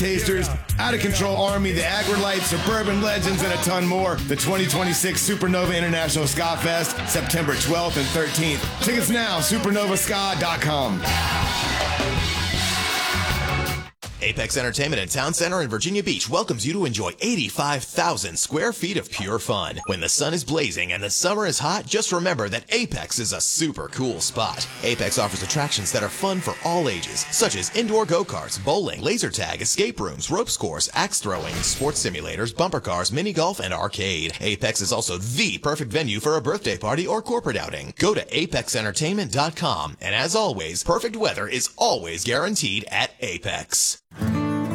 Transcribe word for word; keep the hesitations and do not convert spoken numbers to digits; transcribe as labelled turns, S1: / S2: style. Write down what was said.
S1: Tasters, Out of Control Army, the Agri-Light, Suburban Legends, and a ton more. The twenty twenty-six Supernova International Ska Fest, September twelfth and thirteenth. Tickets now, supernova ska dot com.
S2: Apex Entertainment in Town Center in Virginia Beach welcomes you to enjoy eighty-five thousand square feet of pure fun. When the sun is blazing and the summer is hot, just remember that Apex is a super cool spot. Apex offers attractions that are fun for all ages, such as indoor go-karts, bowling, laser tag, escape rooms, ropes course, axe throwing, sports simulators, bumper cars, mini golf, and arcade. Apex is also the perfect venue for a birthday party or corporate outing. Go to apex entertainment dot com, and as always, perfect weather is always guaranteed at Apex.